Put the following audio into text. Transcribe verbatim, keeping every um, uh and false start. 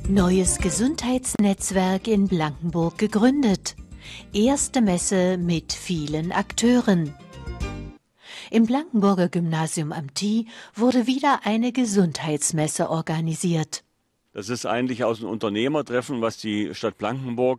Neues Gesundheitsnetzwerk in Blankenburg gegründet. Erste Messe mit vielen Akteuren. Im Blankenburger Gymnasium am Thie wurde wieder eine Gesundheitsmesse organisiert. Das ist eigentlich aus einem Unternehmertreffen, was die Stadt Blankenburg